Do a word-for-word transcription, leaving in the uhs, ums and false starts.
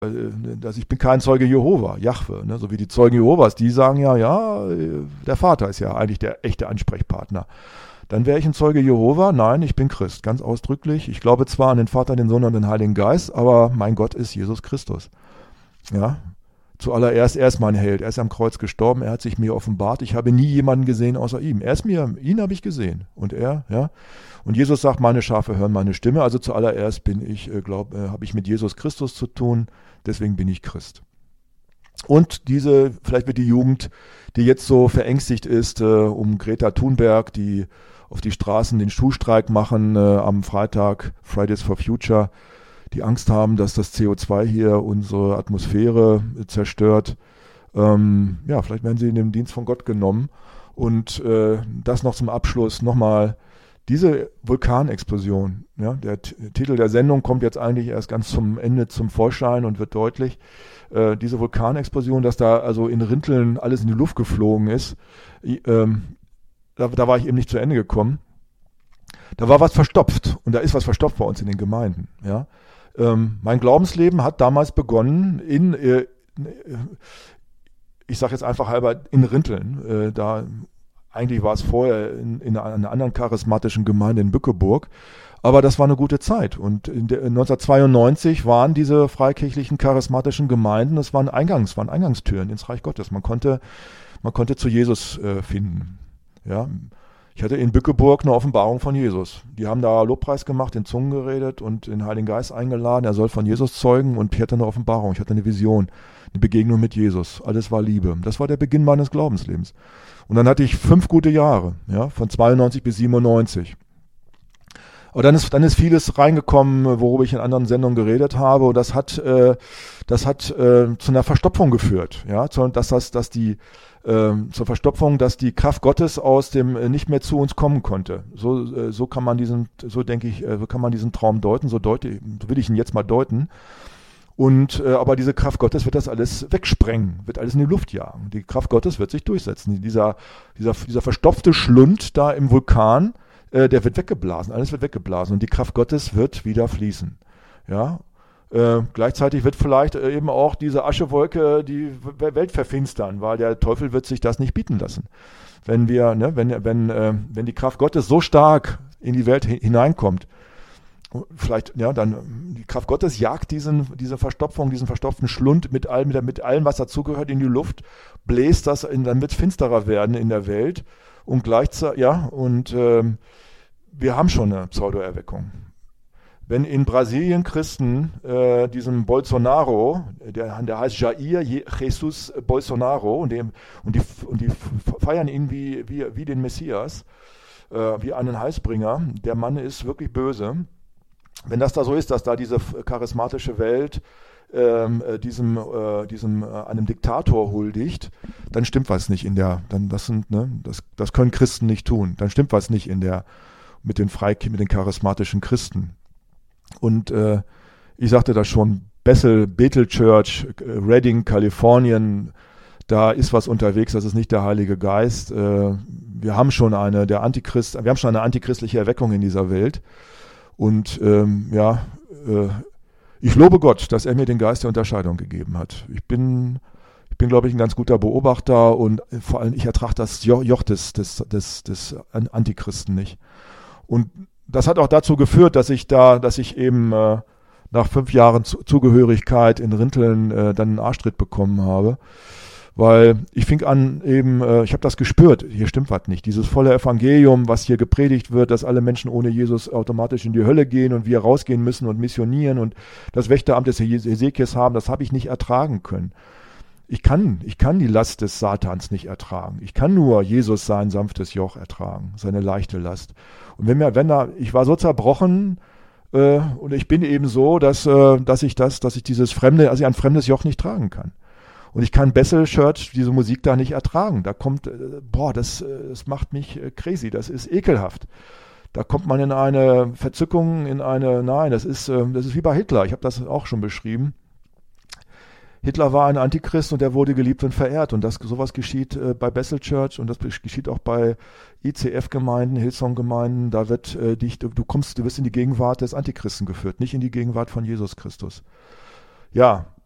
dass ich bin kein Zeuge Jehova, Jahwe, ne? So wie die Zeugen Jehovas, die sagen ja, ja, der Vater ist ja eigentlich der echte Ansprechpartner. Dann wäre ich ein Zeuge Jehova? Nein, ich bin Christ, ganz ausdrücklich. Ich glaube zwar an den Vater, den Sohn und den Heiligen Geist, aber mein Gott ist Jesus Christus. Ja, zuallererst, er ist mein Held, er ist am Kreuz gestorben, er hat sich mir offenbart. Ich habe nie jemanden gesehen außer ihm. Er ist mir, ihn habe ich gesehen. Und er, ja. Und Jesus sagt, meine Schafe hören meine Stimme. Also zuallererst bin ich, äh, glaub, äh, habe ich mit Jesus Christus zu tun. Deswegen bin ich Christ. Und diese, vielleicht wird die Jugend, die jetzt so verängstigt ist, äh, um Greta Thunberg, die auf die Straßen den Schulstreik machen äh, am Freitag, Fridays for Future, die Angst haben, dass das C O zwei hier unsere Atmosphäre äh, zerstört. Ähm, ja, vielleicht werden sie in den Dienst von Gott genommen. Und äh, das noch zum Abschluss nochmal. Diese Vulkanexplosion, ja, der T- Titel der Sendung kommt jetzt eigentlich erst ganz zum Ende zum Vorschein und wird deutlich. Äh, diese Vulkanexplosion, dass da also in Rinteln alles in die Luft geflogen ist, ich, ähm, da, da war ich eben nicht zu Ende gekommen. Da war was verstopft und da ist was verstopft bei uns in den Gemeinden. Ja. Ähm, mein Glaubensleben hat damals begonnen in, äh, ich sage jetzt einfach halber, in Rinteln, äh, da Eigentlich war es vorher in, in einer anderen charismatischen Gemeinde in Bückeburg, aber das war eine gute Zeit. Und in der, neunzehnhundertzweiundneunzig waren diese freikirchlichen charismatischen Gemeinden, das waren Eingangs, waren Eingangstüren ins Reich Gottes. Man konnte, man konnte zu Jesus äh, finden. Ja, ich hatte in Bückeburg eine Offenbarung von Jesus. Die haben da Lobpreis gemacht, in Zungen geredet und den Heiligen Geist eingeladen. Er soll von Jesus zeugen und ich hatte eine Offenbarung, ich hatte eine Vision, eine Begegnung mit Jesus. Alles war Liebe. Das war der Beginn meines Glaubenslebens. Und dann hatte ich fünf gute Jahre, ja, von zweiundneunzig bis siebenundneunzig. Aber dann ist, dann ist vieles reingekommen, worüber ich in anderen Sendungen geredet habe. Und das hat, äh, das hat äh, zu einer Verstopfung geführt, ja, zu, dass das, dass die äh, zur Verstopfung, dass die Kraft Gottes aus dem äh, nicht mehr zu uns kommen konnte. So, äh, so kann man diesen, so denke ich, äh, so kann man diesen Traum deuten. So deute, so will ich ihn jetzt mal deuten. Und äh, aber diese Kraft Gottes wird das alles wegsprengen, wird alles in die Luft jagen. Die Kraft Gottes wird sich durchsetzen. Dieser, dieser, dieser verstopfte Schlund da im Vulkan, äh, der wird weggeblasen, alles wird weggeblasen und die Kraft Gottes wird wieder fließen. Ja, äh, gleichzeitig wird vielleicht äh, eben auch diese Aschewolke die Welt verfinstern, weil der Teufel wird sich das nicht bieten lassen. Wenn wir, ne, wenn, wenn, äh, wenn die Kraft Gottes so stark in die Welt hineinkommt, vielleicht, ja, dann die Kraft Gottes jagt diesen, diese Verstopfung, diesen verstopften Schlund mit allem, mit, mit allem, was dazugehört, in die Luft, bläst das, in, dann wird finsterer werden in der Welt und gleichzeitig, ja, und ähm, wir haben schon eine Pseudo-Erweckung. Wenn in Brasilien Christen äh, diesem Bolsonaro, der, der heißt Jair Jesus Bolsonaro, und, dem, und, die, und die feiern ihn wie, wie, wie den Messias, äh, wie einen Heilsbringer, der Mann ist wirklich böse. Wenn das da so ist, dass da diese charismatische Welt ähm, diesem, äh, diesem äh, einem Diktator huldigt, dann stimmt was nicht in der, dann das sind, ne, das, das können Christen nicht tun. Dann stimmt was nicht in der mit den Freik mit den charismatischen Christen. Und äh, ich sagte das schon, Bethel, Bethel Church, Redding, Kalifornien, da ist was unterwegs. Das ist nicht der Heilige Geist. Äh, wir haben schon eine, der Antichrist, wir haben schon eine antichristliche Erweckung in dieser Welt. Und ähm, ja, äh, ich lobe Gott, dass er mir den Geist der Unterscheidung gegeben hat. Ich bin, ich bin, glaube ich, ein ganz guter Beobachter und vor allem ich ertrage das Joch des, des, des, des Antichristen nicht. Und das hat auch dazu geführt, dass ich da, dass ich eben äh, nach fünf Jahren Zugehörigkeit in Rinteln äh, dann einen Arschtritt bekommen habe. Weil ich fing an eben, äh, ich habe das gespürt, hier stimmt was nicht. Dieses volle Evangelium, was hier gepredigt wird, dass alle Menschen ohne Jesus automatisch in die Hölle gehen und wir rausgehen müssen und missionieren und das Wächteramt des Hesekiels haben, das habe ich nicht ertragen können. Ich kann, ich kann die Last des Satans nicht ertragen. Ich kann nur Jesus sein sanftes Joch ertragen, seine leichte Last. Und wenn mir, wenn da, ich war so zerbrochen, äh, und ich bin eben so, dass, äh, dass ich das, dass ich dieses fremde, also ein fremdes Joch nicht tragen kann. Und ich kann Bethel Church, diese Musik da nicht ertragen. Da kommt, boah, das, das macht mich crazy, das ist ekelhaft. Da kommt man in eine Verzückung, in eine, nein, das ist, das ist wie bei Hitler, ich habe das auch schon beschrieben. Hitler war ein Antichrist und er wurde geliebt und verehrt. Und das, sowas geschieht äh, bei Bethel Church und das geschieht auch bei I C F-Gemeinden, Hillsong-Gemeinden. Da wird äh, dich, du, du kommst, du wirst in die Gegenwart des Antichristen geführt, nicht in die Gegenwart von Jesus Christus. Ja,